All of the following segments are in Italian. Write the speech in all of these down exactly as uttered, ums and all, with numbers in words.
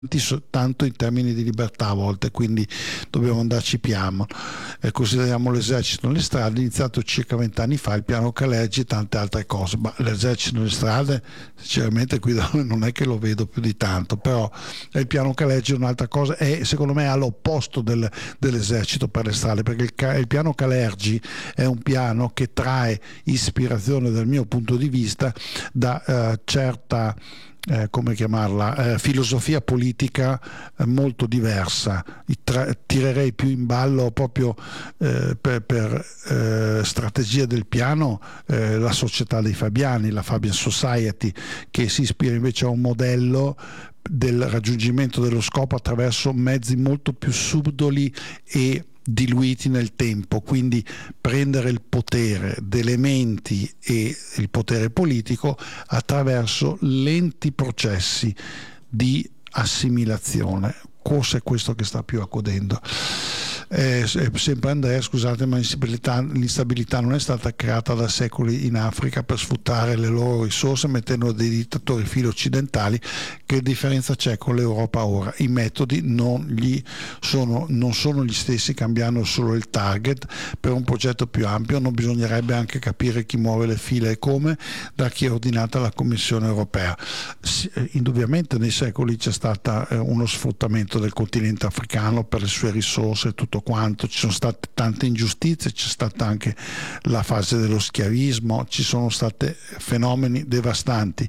tanto in termini di libertà a volte, quindi dobbiamo andarci piano. Eh, consideriamo l'esercito nelle strade, iniziato circa vent'anni fa il piano Calergi e tante altre cose, ma l'esercito nelle strade sinceramente qui non è che lo vedo più di tanto, però il piano Calergi è un'altra cosa, è secondo me all'opposto del, dell'esercito per le strade, perché il, il piano Calergi è un piano che trae ispirazione dal mio punto di vista da eh, certa Eh, come chiamarla, eh, filosofia politica eh, molto diversa. Tra- tirerei più in ballo proprio eh, per, per eh, strategia del piano eh, la società dei Fabiani, la Fabian Society, che si ispira invece a un modello del raggiungimento dello scopo attraverso mezzi molto più subdoli e diluiti nel tempo, quindi prendere il potere delle menti e il potere politico attraverso lenti processi di assimilazione. Forse è questo che sta più accadendo. Eh, sempre Andrea, scusate, ma l'instabilità, l'instabilità non è stata creata da secoli in Africa per sfruttare le loro risorse mettendo dei dittatori filo occidentali. Che differenza c'è con l'Europa ora? I metodi non, gli sono, non sono gli stessi, cambiando solo il target. Per un progetto più ampio non bisognerebbe anche capire chi muove le fila e come, da chi è ordinata la Commissione europea. Indubbiamente nei secoli c'è stato eh, uno sfruttamento del continente africano per le sue risorse e tutto quanto, ci sono state tante ingiustizie, c'è stata anche la fase dello schiavismo, ci sono stati fenomeni devastanti.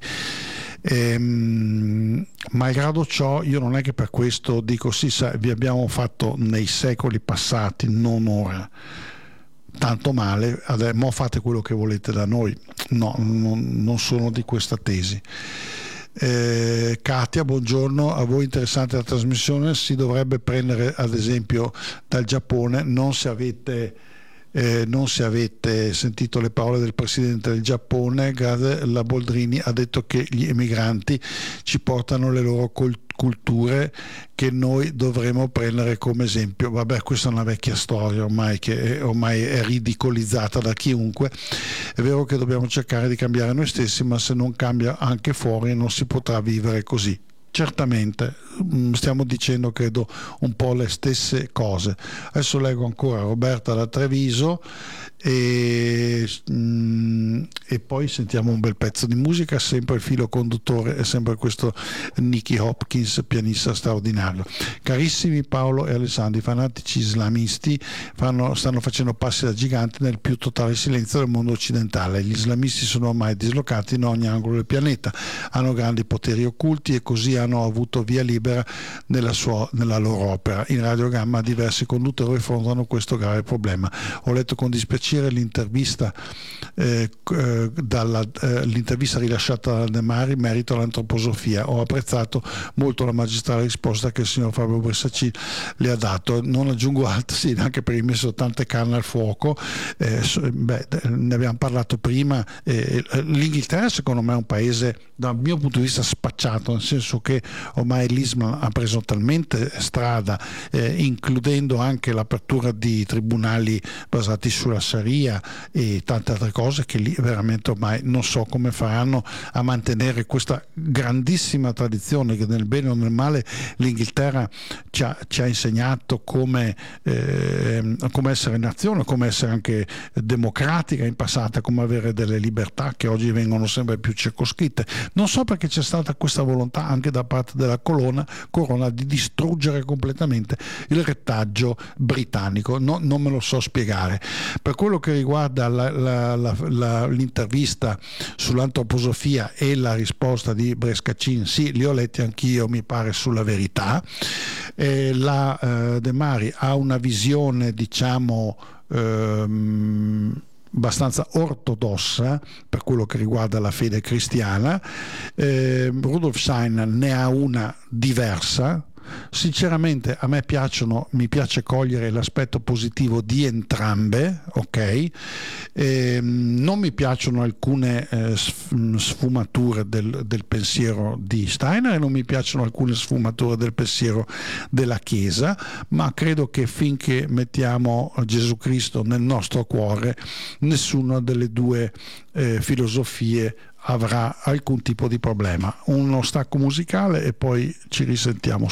Ehm, malgrado ciò, io non è che per questo dico sì, sa, vi abbiamo fatto nei secoli passati, non ora, tanto male, adesso mo fate quello che volete da noi. No, non, non sono di questa tesi. Eh, Katia, buongiorno, a voi interessante la trasmissione, si dovrebbe prendere ad esempio dal Giappone, non se avete eh, non se avete sentito le parole del presidente del Giappone, la Boldrini, ha detto che gli emigranti ci portano le loro culture che noi dovremo prendere come esempio. Vabbè, questa è una vecchia storia ormai che è, ormai è ridicolizzata da chiunque. È vero che dobbiamo cercare di cambiare noi stessi, ma se non cambia anche fuori non si potrà vivere così. Certamente, stiamo dicendo credo un po' le stesse cose. Adesso leggo ancora Roberta da Treviso e, mm, e poi sentiamo un bel pezzo di musica, sempre il filo conduttore è sempre questo Nicky Hopkins, pianista straordinario. Carissimi Paolo e Alessandro, i fanatici islamisti fanno, stanno facendo passi da giganti nel più totale silenzio del mondo occidentale. Gli islamisti sono ormai dislocati in ogni angolo del pianeta, hanno grandi poteri occulti e così hanno avuto via libera nella, sua, nella loro opera. In Radio Gamma diversi conduttori affrontano questo grave problema. Ho letto con dispiacere l'intervista eh, dalla, eh, l'intervista rilasciata da De Mari in merito all'antroposofia. Ho apprezzato molto la magistrale risposta che il signor Fabio Bressacci le ha dato. Non aggiungo altro, sì, anche perché mi messo tante carne al fuoco. Eh, beh, ne abbiamo parlato prima. Eh, L'Inghilterra secondo me è un paese dal mio punto di vista spacciato, nel senso che ormai l'Islam ha preso talmente strada, eh, includendo anche l'apertura di tribunali basati sulla Sharia e tante altre cose, che lì veramente ormai non so come faranno a mantenere questa grandissima tradizione che nel bene o nel male l'Inghilterra ci ha, ci ha insegnato come, eh, come essere nazione, come essere anche democratica in passato, come avere delle libertà che oggi vengono sempre più circoscritte. Non so perché c'è stata questa volontà anche da parte della corona, corona di distruggere completamente il retaggio britannico, no, non me lo so spiegare. Per quello che riguarda la, la, la, la, l'intervista sull'antroposofia e la risposta di Brescacin, sì, li ho letti anch'io, mi pare sulla Verità. Eh, la eh, De Mari ha una visione, diciamo, ehm, abbastanza ortodossa per quello che riguarda la fede cristiana. eh, Rudolf Steiner ne ha una diversa. Sinceramente a me piacciono, mi piace cogliere l'aspetto positivo di entrambe, ok? E non mi piacciono alcune eh, sfumature del, del pensiero di Steiner e non mi piacciono alcune sfumature del pensiero della Chiesa, ma credo che finché mettiamo Gesù Cristo nel nostro cuore, nessuna delle due eh, filosofie avrà alcun tipo di problema. Uno stacco musicale e poi ci risentiamo